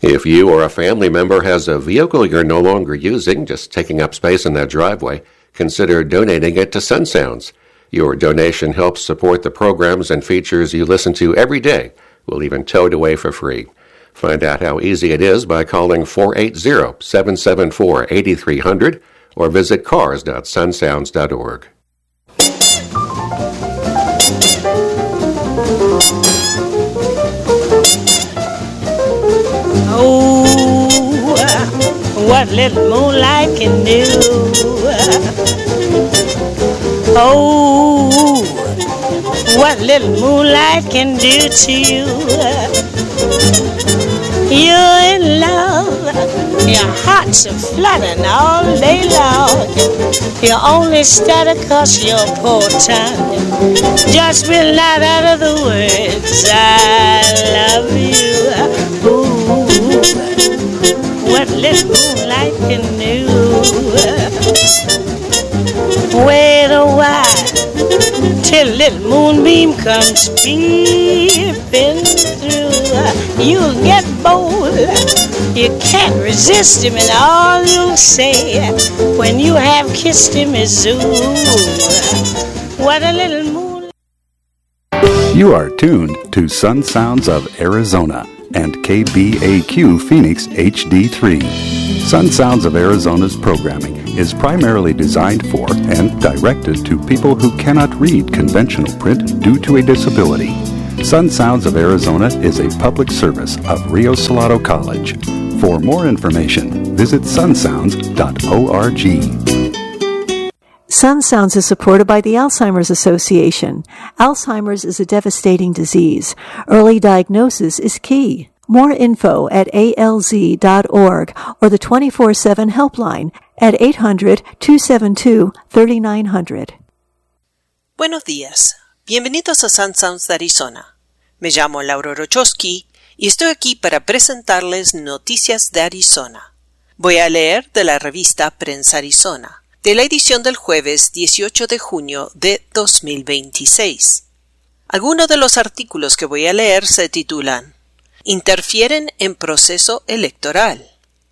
If you or a family member has a vehicle you're no longer using, just taking up space in that driveway, consider donating it to Sun Sounds. Your donation helps support the programs and features you listen to every day. We'll even tow it away for free. Find out how easy it is by calling 480-774-8300 or visit cars.sunsounds.org. Oh, what little moonlight can do. Oh, what little moonlight can do to you. You're in love, your heart's a-fluttering all day long. You only stutter 'cause your poor tongue just will not utter the words, I love you. Ooh, what little moonlight can do. Wait a while till little moonbeam comes peeping through. You'll get bold, you can't resist him, and all you'll say when you have kissed him is ooh, what a little moon. You are tuned to Sun Sounds of Arizona and KBAQ Phoenix HD3. Sun Sounds of Arizona's programming is primarily designed for and directed to people who cannot read conventional print due to a disability. Sun Sounds of Arizona is a public service of Rio Salado College. For more information, visit sunsounds.org. Sun Sounds is supported by the Alzheimer's Association. Alzheimer's is a devastating disease. Early diagnosis is key. More info at alz.org or the 24/7 helpline at 800-272-3900. Buenos días. Bienvenidos a Sun Sounds de Arizona. Me llamo Laura Rochowski y estoy aquí para presentarles noticias de Arizona. Voy a leer de la revista Prensa Arizona, de la edición del jueves 18 de junio de 2026. Algunos de los artículos que voy a leer se titulan Interfieren en proceso electoral.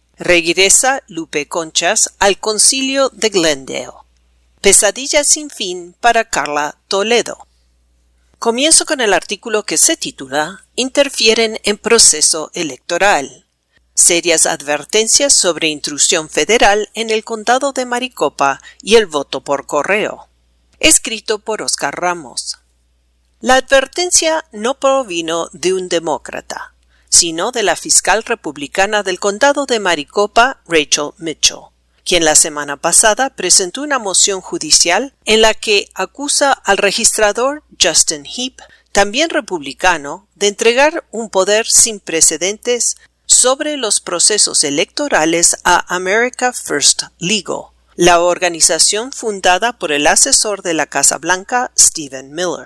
Regresa Lupe Conchas al concilio de Glendale. Pesadilla sin fin para Carla Toledo. Comienzo con el artículo que se titula Interfieren en proceso electoral. Serias advertencias sobre intrusión federal en el condado de Maricopa y el voto por correo. Escrito por Oscar Ramos. La advertencia no provino de un demócrata, sino de la fiscal republicana del condado de Maricopa, Rachel Mitchell, quien la semana pasada presentó una moción judicial en la que acusa al registrador Justin Heap, también republicano, de entregar un poder sin precedentes sobre los procesos electorales a America First Legal, la organización fundada por el asesor de la Casa Blanca, Stephen Miller.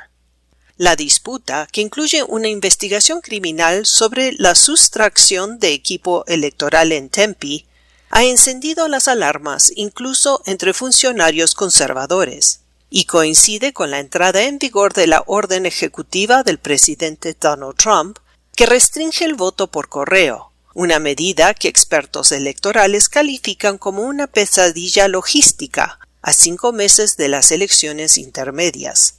La disputa, que incluye una investigación criminal sobre la sustracción de equipo electoral en Tempe, ha encendido las alarmas incluso entre funcionarios conservadores y coincide con la entrada en vigor de la orden ejecutiva del presidente Donald Trump que restringe el voto por correo, una medida que expertos electorales califican como una pesadilla logística a 5 meses de las elecciones intermedias.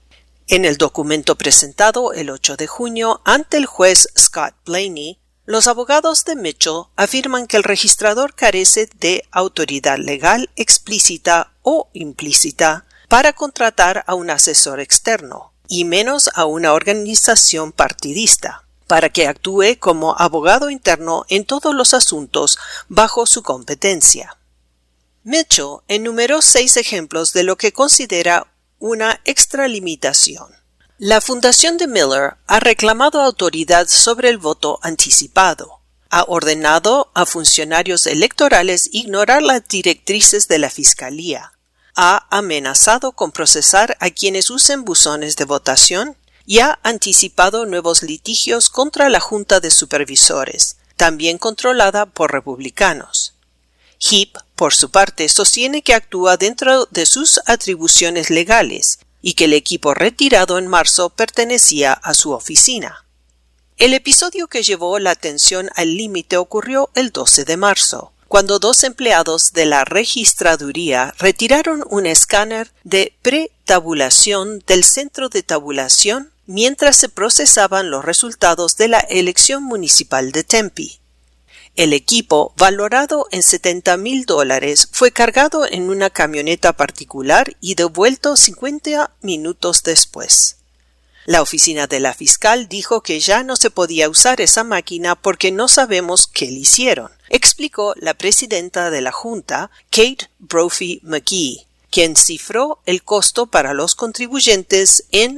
En el documento presentado el 8 de junio ante el juez Scott Blaney, los abogados de Mitchell afirman que el registrador carece de autoridad legal explícita o implícita para contratar a un asesor externo, y menos a una organización partidista, para que actúe como abogado interno en todos los asuntos bajo su competencia. Mitchell enumeró 6 ejemplos de lo que considera una extralimitación. La fundación de Miller ha reclamado autoridad sobre el voto anticipado. Ha ordenado a funcionarios electorales ignorar las directrices de la Fiscalía. Ha amenazado con procesar a quienes usen buzones de votación y ha anticipado nuevos litigios contra la Junta de Supervisores, también controlada por republicanos. Heap, por su parte, sostiene que actúa dentro de sus atribuciones legales y que el equipo retirado en marzo pertenecía a su oficina. El episodio que llevó la atención al límite ocurrió el 12 de marzo, cuando 2 empleados de la registraduría retiraron un escáner de pretabulación del centro de tabulación mientras se procesaban los resultados de la elección municipal de Tempe. El equipo, valorado en $70,000, fue cargado en una camioneta particular y devuelto 50 minutos después. La oficina de la fiscal dijo que ya no se podía usar esa máquina porque no sabemos qué le hicieron, explicó la presidenta de la Junta, Kate Brophy McGee, quien cifró el costo para los contribuyentes en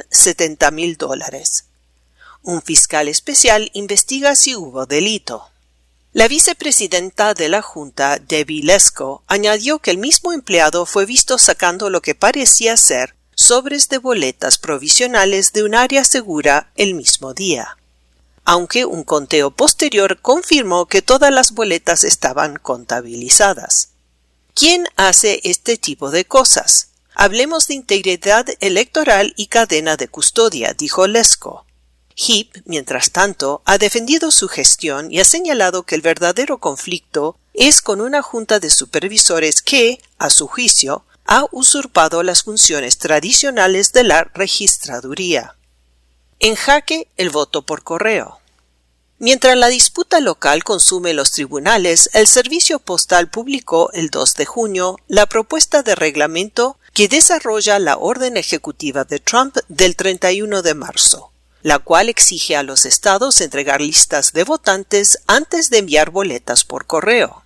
$70,000. Un fiscal especial investiga si hubo delito. La vicepresidenta de la Junta, Debbie Lesko, añadió que el mismo empleado fue visto sacando lo que parecía ser sobres de boletas provisionales de un área segura el mismo día, aunque un conteo posterior confirmó que todas las boletas estaban contabilizadas. ¿Quién hace este tipo de cosas? Hablemos de integridad electoral y cadena de custodia, dijo Lesko. Heap, mientras tanto, ha defendido su gestión y ha señalado que el verdadero conflicto es con una junta de supervisores que, a su juicio, ha usurpado las funciones tradicionales de la registraduría. En jaque el voto por correo. Mientras la disputa local consume los tribunales, el Servicio Postal publicó el 2 de junio la propuesta de reglamento que desarrolla la orden ejecutiva de Trump del 31 de marzo, la cual exige a los estados entregar listas de votantes antes de enviar boletas por correo.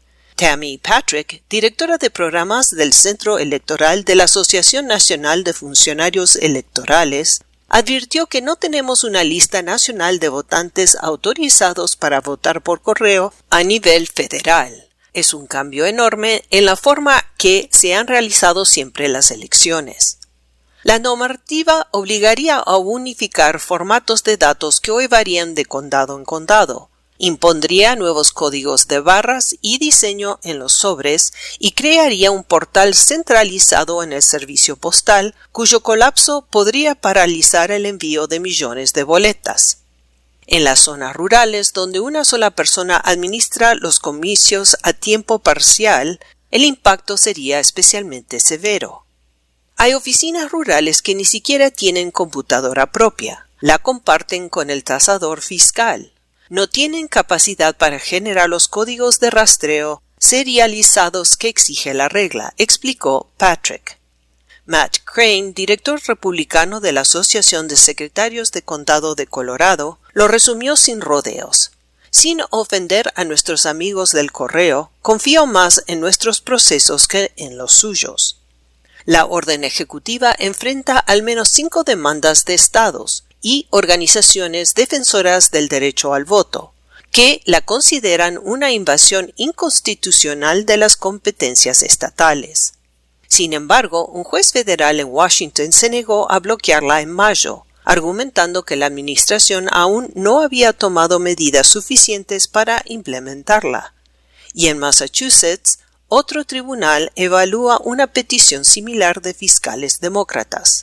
Tammy Patrick, directora de programas del Centro Electoral de la Asociación Nacional de Funcionarios Electorales, advirtió que no tenemos una lista nacional de votantes autorizados para votar por correo a nivel federal. Es un cambio enorme en la forma que se han realizado siempre las elecciones. La normativa obligaría a unificar formatos de datos que hoy varían de condado en condado, impondría nuevos códigos de barras y diseño en los sobres y crearía un portal centralizado en el servicio postal cuyo colapso podría paralizar el envío de millones de boletas. En las zonas rurales donde una sola persona administra los comicios a tiempo parcial, el impacto sería especialmente severo. Hay oficinas rurales que ni siquiera tienen computadora propia, la comparten con el tasador fiscal. No tienen capacidad para generar los códigos de rastreo serializados que exige la regla, explicó Patrick. Matt Crane, director republicano de la Asociación de Secretarios de Condado de Colorado, lo resumió sin rodeos. Sin ofender a nuestros amigos del correo, confío más en nuestros procesos que en los suyos. La orden ejecutiva enfrenta al menos 5 demandas de estados y organizaciones defensoras del derecho al voto, que la consideran una invasión inconstitucional de las competencias estatales. Sin embargo, un juez federal en Washington se negó a bloquearla en mayo, argumentando que la administración aún no había tomado medidas suficientes para implementarla. Y en Massachusetts, otro tribunal evalúa una petición similar de fiscales demócratas.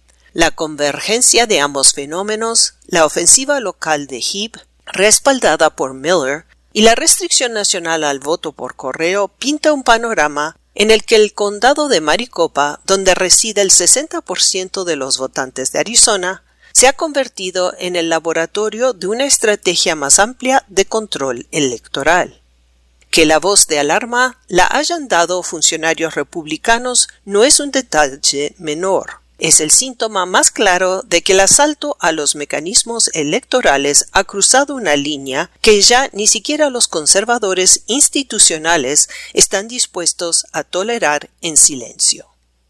La convergencia de ambos fenómenos, la ofensiva local de Heap, respaldada por Miller, y la restricción nacional al voto por correo pinta un panorama en el que el condado de Maricopa, donde reside el 60% de los votantes de Arizona, se ha convertido en el laboratorio de una estrategia más amplia de control electoral. Que la voz de alarma la hayan dado funcionarios republicanos no es un detalle menor. Es el síntoma más claro de que el asalto a los mecanismos electorales ha cruzado una línea que ya ni siquiera los conservadores institucionales están dispuestos a tolerar en silencio.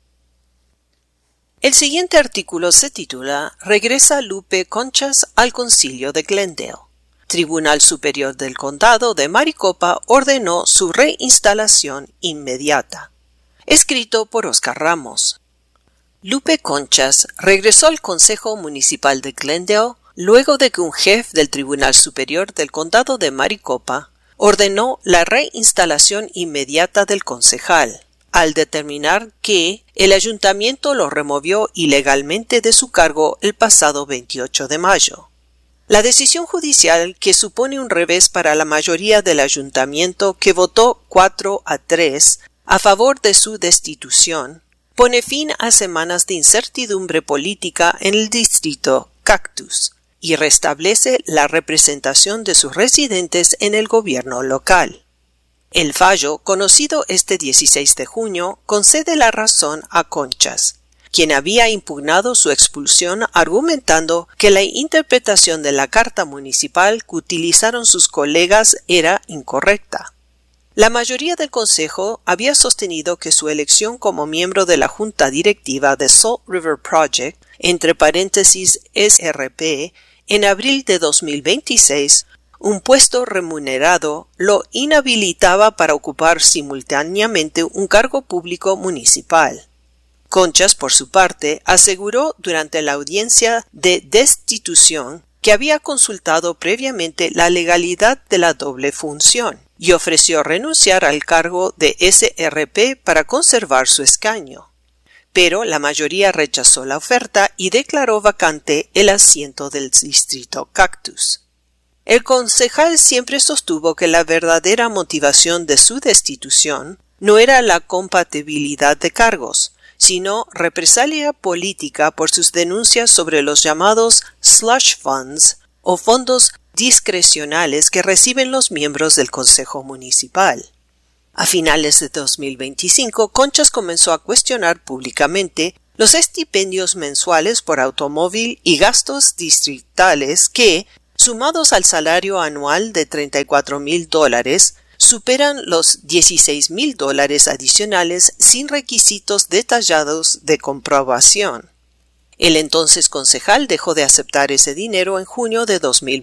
El siguiente artículo se titula «Regresa Lupe Conchas al Concilio de Glendale». Tribunal Superior del Condado de Maricopa ordenó su reinstalación inmediata. Escrito por Oscar Ramos. Lupe Conchas regresó al Consejo Municipal de Glendale luego de que un jefe del Tribunal Superior del Condado de Maricopa ordenó la reinstalación inmediata del concejal, al determinar que el ayuntamiento lo removió ilegalmente de su cargo el pasado 28 de mayo. La decisión judicial, que supone un revés para la mayoría del ayuntamiento que votó 4-3 a favor de su destitución, pone fin a semanas de incertidumbre política en el distrito Cactus y restablece la representación de sus residentes en el gobierno local. El fallo, conocido este 16 de junio, concede la razón a Conchas, quien había impugnado su expulsión argumentando que la interpretación de la carta municipal que utilizaron sus colegas era incorrecta. La mayoría del consejo había sostenido que su elección como miembro de la junta directiva de Salt River Project, entre paréntesis SRP, en abril de 2026, un puesto remunerado, lo inhabilitaba para ocupar simultáneamente un cargo público municipal. Conchas, por su parte, aseguró durante la audiencia de destitución que había consultado previamente la legalidad de la doble función y ofreció renunciar al cargo de SRP para conservar su escaño. Pero la mayoría rechazó la oferta y declaró vacante el asiento del distrito Cactus. El concejal siempre sostuvo que la verdadera motivación de su destitución no era la compatibilidad de cargos, sino represalia política por sus denuncias sobre los llamados slush funds o fondos discrecionales que reciben los miembros del Consejo Municipal. A finales de 2025, Conchas comenzó a cuestionar públicamente los estipendios mensuales por automóvil y gastos distritales que, sumados al salario anual de $34,000, superan los $16,000 adicionales sin requisitos detallados de comprobación. El entonces concejal dejó de aceptar ese dinero en junio de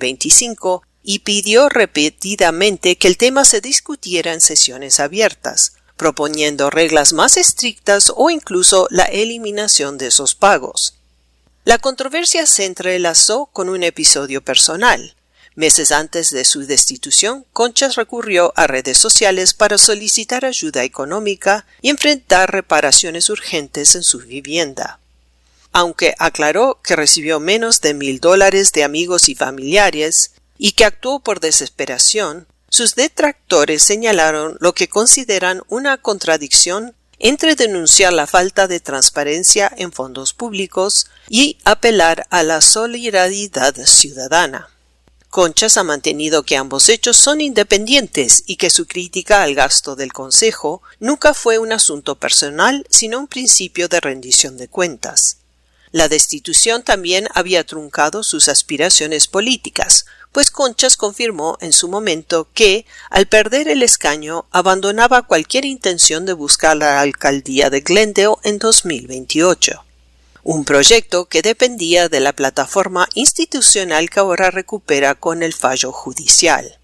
2025 y pidió repetidamente que el tema se discutiera en sesiones abiertas, proponiendo reglas más estrictas o incluso la eliminación de esos pagos. La controversia se entrelazó con un episodio personal. Meses antes de su destitución, Conchas recurrió a redes sociales para solicitar ayuda económica y enfrentar reparaciones urgentes en su vivienda. Aunque aclaró que recibió menos de $1,000 de amigos y familiares y que actuó por desesperación, sus detractores señalaron lo que consideran una contradicción entre denunciar la falta de transparencia en fondos públicos y apelar a la solidaridad ciudadana. Conchas ha mantenido que ambos hechos son independientes y que su crítica al gasto del Consejo nunca fue un asunto personal, sino un principio de rendición de cuentas. La destitución también había truncado sus aspiraciones políticas, pues Conchas confirmó en su momento que, al perder el escaño, abandonaba cualquier intención de buscar la alcaldía de Glendale en 2028. Un proyecto que dependía de la plataforma institucional que ahora recupera con el fallo judicial.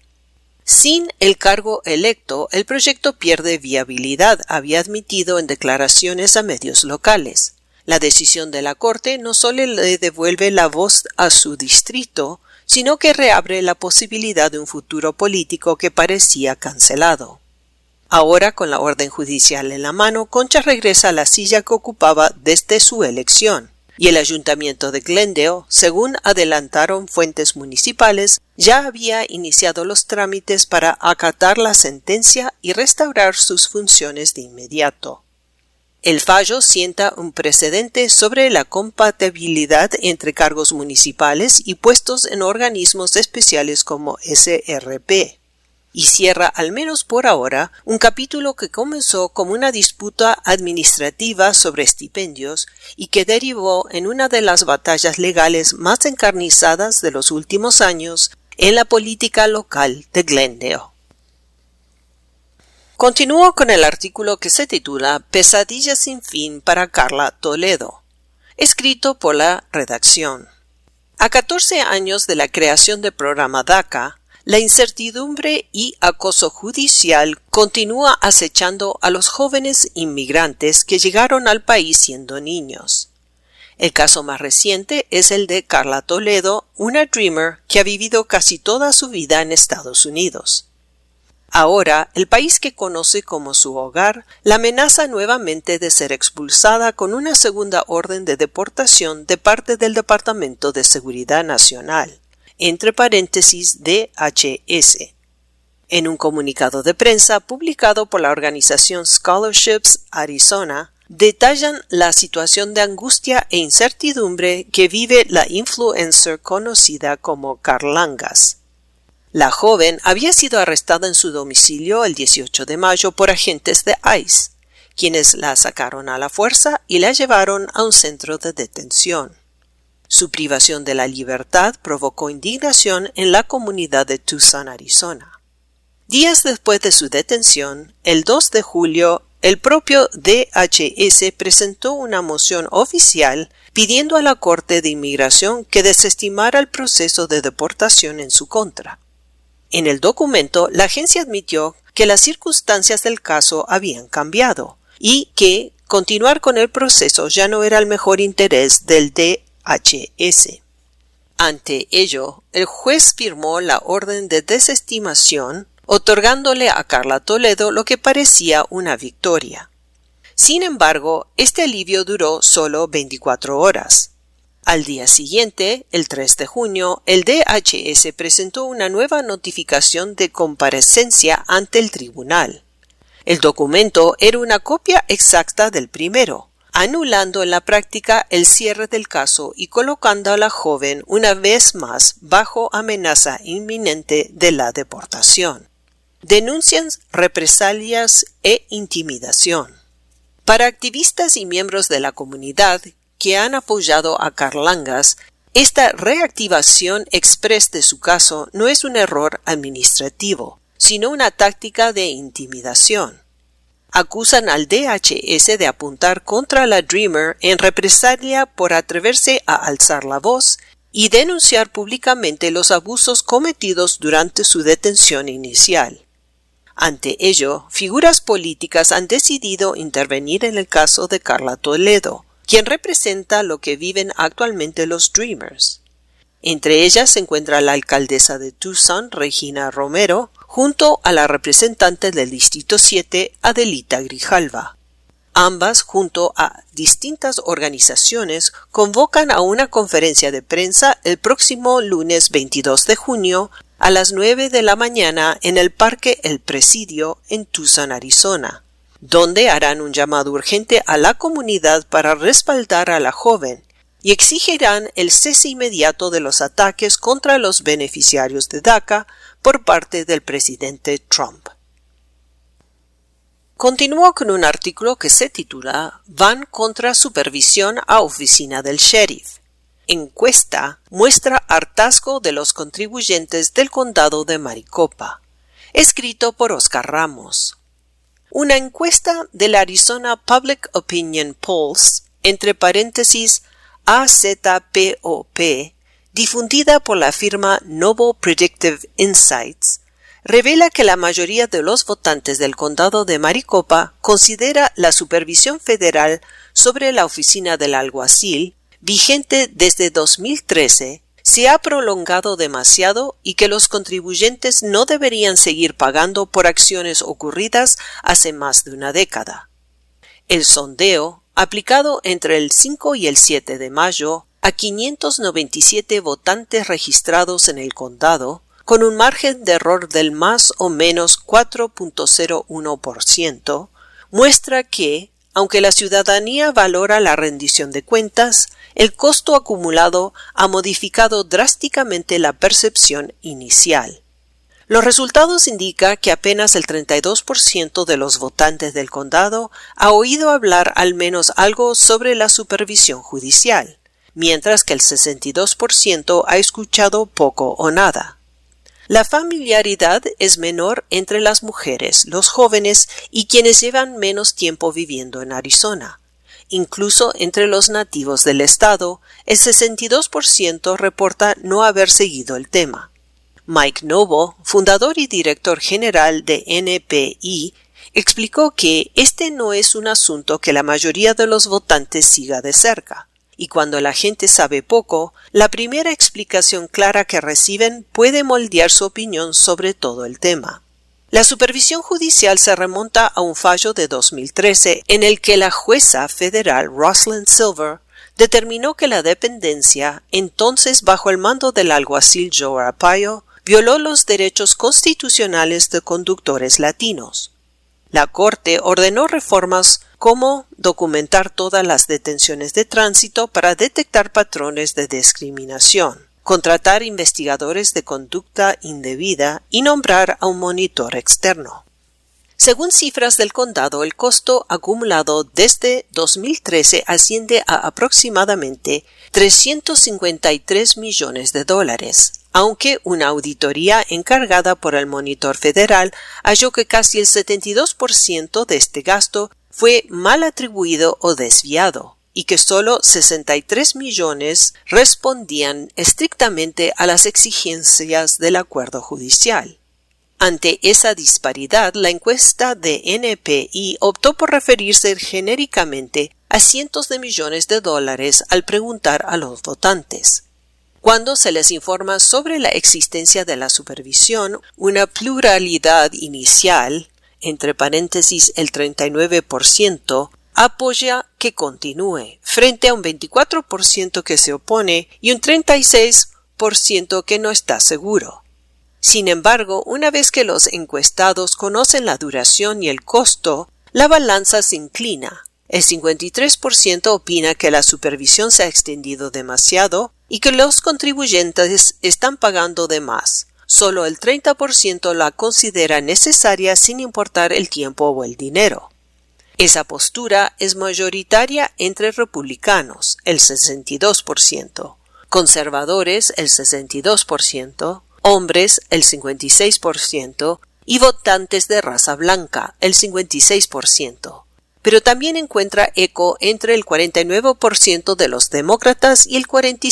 Sin el cargo electo, el proyecto pierde viabilidad, había admitido en declaraciones a medios locales. La decisión de la Corte no solo le devuelve la voz a su distrito, sino que reabre la posibilidad de un futuro político que parecía cancelado. Ahora, con la orden judicial en la mano, Conchas regresa a la silla que ocupaba desde su elección, y el ayuntamiento de Glendale, según adelantaron fuentes municipales, ya había iniciado los trámites para acatar la sentencia y restaurar sus funciones de inmediato. El fallo sienta un precedente sobre la compatibilidad entre cargos municipales y puestos en organismos especiales como SRP. Y cierra, al menos por ahora, un capítulo que comenzó como una disputa administrativa sobre estipendios y que derivó en una de las batallas legales más encarnizadas de los últimos años en la política local de Glendale. Continúo con el artículo que se titula Pesadilla sin fin para Carla Toledo, escrito por la redacción. A 14 años de la creación del programa DACA, la incertidumbre y acoso judicial continúa acechando a los jóvenes inmigrantes que llegaron al país siendo niños. El caso más reciente es el de Carla Toledo, una Dreamer que ha vivido casi toda su vida en Estados Unidos. Ahora, el país que conoce como su hogar la amenaza nuevamente de ser expulsada con una segunda orden de deportación de parte del Departamento de Seguridad Nacional, entre paréntesis DHS. En un comunicado de prensa publicado por la organización Scholarships Arizona, detallan la situación de angustia e incertidumbre que vive la influencer conocida como Carlangas. La joven había sido arrestada en su domicilio el 18 de mayo por agentes de ICE, quienes la sacaron a la fuerza y la llevaron a un centro de detención. Su privación de la libertad provocó indignación en la comunidad de Tucson, Arizona. Días después de su detención, el 2 de julio, el propio DHS presentó una moción oficial pidiendo a la Corte de Inmigración que desestimara el proceso de deportación en su contra. En el documento, la agencia admitió que las circunstancias del caso habían cambiado y que continuar con el proceso ya no era el mejor interés del DHS. Ante ello, el juez firmó la orden de desestimación, otorgándole a Carla Toledo lo que parecía una victoria. Sin embargo, este alivio duró solo 24 horas. Al día siguiente, el 3 de junio, el DHS presentó una nueva notificación de comparecencia ante el tribunal. El documento era una copia exacta del primero, anulando en la práctica el cierre del caso y colocando a la joven una vez más bajo amenaza inminente de la deportación. Denuncian represalias e intimidación. Para activistas y miembros de la comunidad que han apoyado a Carlangas, esta reactivación express de su caso no es un error administrativo, sino una táctica de intimidación. Acusan al DHS de apuntar contra la Dreamer en represalia por atreverse a alzar la voz y denunciar públicamente los abusos cometidos durante su detención inicial. Ante ello, figuras políticas han decidido intervenir en el caso de Carla Toledo, quien representa lo que viven actualmente los Dreamers. Entre ellas se encuentra la alcaldesa de Tucson, Regina Romero, junto a la representante del Distrito 7, Adelita Grijalva. Ambas, junto a distintas organizaciones, convocan a una conferencia de prensa el próximo lunes 22 de junio a las 9 de la mañana en el Parque El Presidio en Tucson, Arizona, donde harán un llamado urgente a la comunidad para respaldar a la joven y exigirán el cese inmediato de los ataques contra los beneficiarios de DACA por parte del presidente Trump. Continúo con un artículo que se titula «Van contra supervisión a oficina del sheriff». Encuesta muestra hartazgo de los contribuyentes del condado de Maricopa. Escrito por Oscar Ramos. Una encuesta del Arizona Public Opinion Polls, entre paréntesis AZPOP, difundida por la firma Novo Predictive Insights, revela que la mayoría de los votantes del condado de Maricopa considera la supervisión federal sobre la oficina del alguacil, vigente desde 2013, se ha prolongado demasiado y que los contribuyentes no deberían seguir pagando por acciones ocurridas hace más de una década. El sondeo, aplicado entre el 5 y el 7 de mayo a 597 votantes registrados en el condado, con un margen de error del más o menos 4.01%, muestra que, aunque la ciudadanía valora la rendición de cuentas, el costo acumulado ha modificado drásticamente la percepción inicial. Los resultados indican que apenas el 32% de los votantes del condado ha oído hablar al menos algo sobre la supervisión judicial, mientras que el 62% ha escuchado poco o nada. La familiaridad es menor entre las mujeres, los jóvenes y quienes llevan menos tiempo viviendo en Arizona. Incluso entre los nativos del estado, el 62% reporta no haber seguido el tema. Mike Novo, fundador y director general de NPI, explicó que este no es un asunto que la mayoría de los votantes siga de cerca, y cuando la gente sabe poco, la primera explicación clara que reciben puede moldear su opinión sobre todo el tema. La supervisión judicial se remonta a un fallo de 2013 en el que la jueza federal Rosalind Silver determinó que la dependencia, entonces bajo el mando del alguacil Joe Arpaio, violó los derechos constitucionales de conductores latinos. La Corte ordenó reformas como documentar todas las detenciones de tránsito para detectar patrones de discriminación, contratar investigadores de conducta indebida y nombrar a un monitor externo. Según cifras del condado, el costo acumulado desde 2013 asciende a aproximadamente $353 millones, aunque una auditoría encargada por el monitor federal halló que casi el 72% de este gasto fue mal atribuido o desviado, y que solo 63 millones respondían estrictamente a las exigencias del acuerdo judicial. Ante esa disparidad, la encuesta de NPI optó por referirse genéricamente a cientos de millones de dólares al preguntar a los votantes. Cuando se les informa sobre la existencia de la supervisión, una pluralidad inicial, entre paréntesis el 39%, apoya que continúe, frente a un 24% que se opone y un 36% que no está seguro. Sin embargo, una vez que los encuestados conocen la duración y el costo, la balanza se inclina. El 53% opina que la supervisión se ha extendido demasiado y que los contribuyentes están pagando de más. Solo el 30% la considera necesaria sin importar el tiempo o el dinero. Esa postura es mayoritaria entre republicanos, el 62%, conservadores, el 62%, hombres, el 56%, y votantes de raza blanca, el 56%. Pero también encuentra eco entre el 49% de los demócratas y el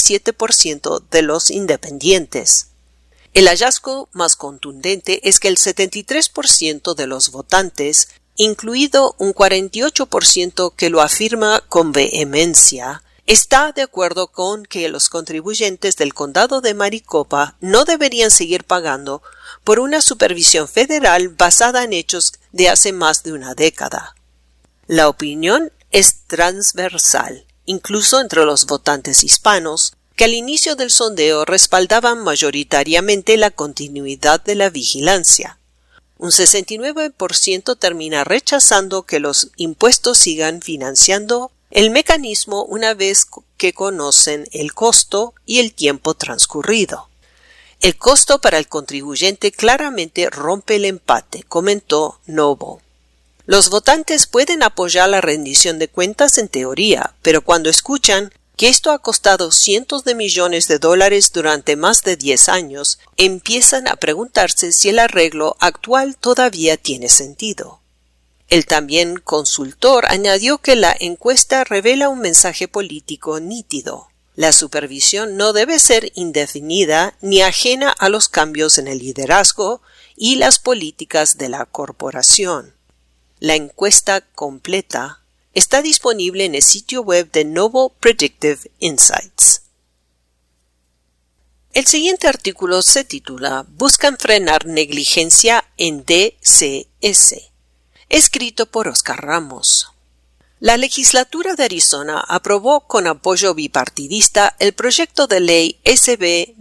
47% de los independientes. El hallazgo más contundente es que el 73% de los votantes, incluido un 48% que lo afirma con vehemencia, está de acuerdo con que los contribuyentes del condado de Maricopa no deberían seguir pagando por una supervisión federal basada en hechos de hace más de una década. La opinión es transversal, incluso entre los votantes hispanos, que al inicio del sondeo respaldaban mayoritariamente la continuidad de la vigilancia. Un 69% termina rechazando que los impuestos sigan financiando el mecanismo una vez que conocen el costo y el tiempo transcurrido. El costo para el contribuyente claramente rompe el empate, comentó Novo. Los votantes pueden apoyar la rendición de cuentas en teoría, pero cuando escuchan que esto ha costado cientos de millones de dólares durante más de 10 años, empiezan a preguntarse si el arreglo actual todavía tiene sentido. El también consultor añadió que la encuesta revela un mensaje político nítido. La supervisión no debe ser indefinida ni ajena a los cambios en el liderazgo y las políticas de la corporación. La encuesta completa está disponible en el sitio web de Novo Predictive Insights. El siguiente artículo se titula «Buscan frenar negligencia en DCS», escrito por Oscar Ramos. La legislatura de Arizona aprobó con apoyo bipartidista el proyecto de ley SB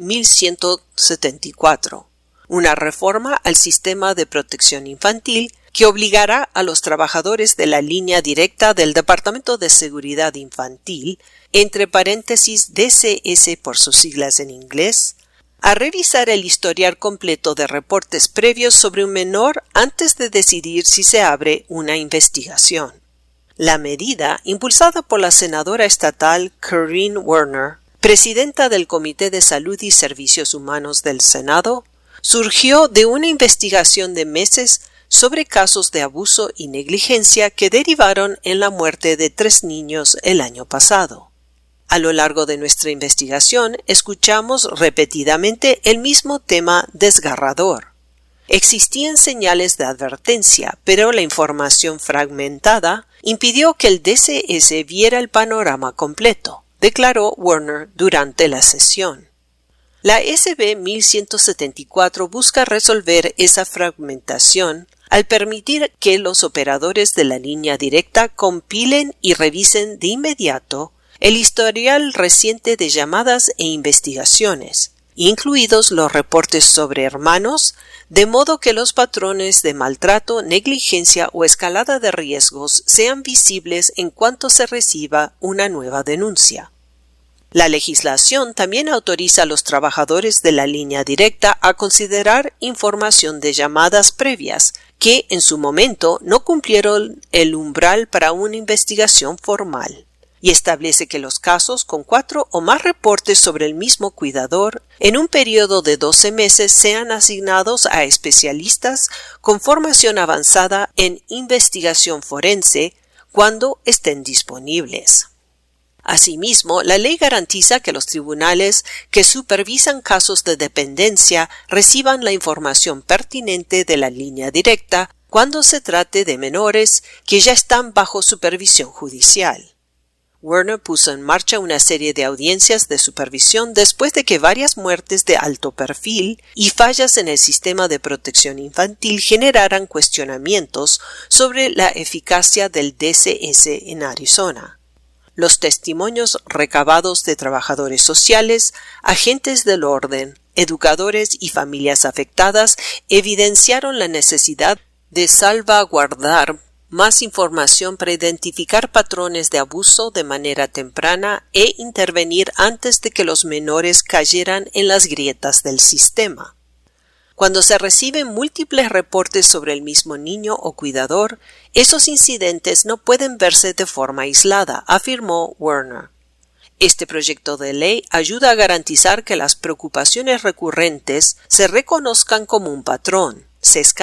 1174, una reforma al sistema de protección infantil que obligará a los trabajadores de la línea directa del Departamento de Seguridad Infantil, entre paréntesis DCS por sus siglas en inglés, a revisar el historial completo de reportes previos sobre un menor antes de decidir si se abre una investigación. La medida, impulsada por la senadora estatal Corinne Werner, presidenta del Comité de Salud y Servicios Humanos del Senado, surgió de una investigación de meses sobre casos de abuso y negligencia que derivaron en la muerte de 3 niños el año pasado. A lo largo de nuestra investigación, escuchamos repetidamente el mismo tema desgarrador. Existían señales de advertencia, pero la información fragmentada impidió que el DCS viera el panorama completo, declaró Werner durante la sesión. La SB 1174 busca resolver esa fragmentación al permitir que los operadores de la línea directa compilen y revisen de inmediato el historial reciente de llamadas e investigaciones, incluidos los reportes sobre hermanos, de modo que los patrones de maltrato, negligencia o escalada de riesgos sean visibles en cuanto se reciba una nueva denuncia. La legislación también autoriza a los trabajadores de la línea directa a considerar información de llamadas previas que en su momento no cumplieron el umbral para una investigación formal, y establece que los casos con 4 o más reportes sobre el mismo cuidador en un periodo de 12 meses sean asignados a especialistas con formación avanzada en investigación forense cuando estén disponibles. Asimismo, la ley garantiza que los tribunales que supervisan casos de dependencia reciban la información pertinente de la línea directa cuando se trate de menores que ya están bajo supervisión judicial. Werner puso en marcha una serie de audiencias de supervisión después de que varias muertes de alto perfil y fallas en el sistema de protección infantil generaran cuestionamientos sobre la eficacia del DCS en Arizona. Los testimonios recabados de trabajadores sociales, agentes del orden, educadores y familias afectadas evidenciaron la necesidad de salvaguardar más información para identificar patrones de abuso de manera temprana e intervenir antes de que los menores cayeran en las grietas del sistema. Cuando se reciben múltiples reportes sobre el mismo niño o cuidador, esos incidentes no pueden verse de forma aislada, afirmó Werner. Este proyecto de ley ayuda a garantizar que las preocupaciones recurrentes se reconozcan como un patrón, se